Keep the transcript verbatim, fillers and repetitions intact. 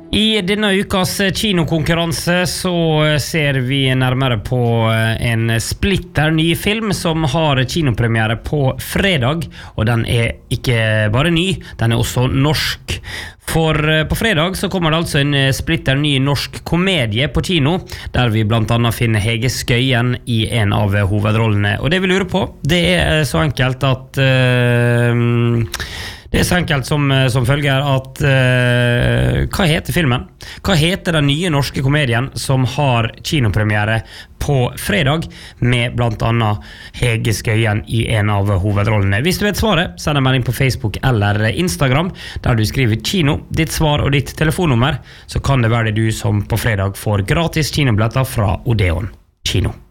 I denne ukas kinokonkurranse så ser vi nærmere på en splitter ny film som har kinopremiere på fredag, og den er ikke bare ny, den er også norsk. For på fredag så kommer det altså en splitter ny norsk komedie på kino, der vi blant annet finner Hege Skøyen i en av hovedrollene. Og det vi lurer på, det er så enkelt at... Uh, Det er så enkelt som, som følger at uh, hva heter filmen? Hva heter den nye norske komedien som har kinopremiere på fredag med blant annet Hege Skøyen i en av hovedrollene? Hvis du vet svaret, send en melding på Facebook eller Instagram der du skriver kino, ditt svar og ditt telefonnummer, så kan det være det du som på fredag får gratis kinobilletter fra Odeon Kino.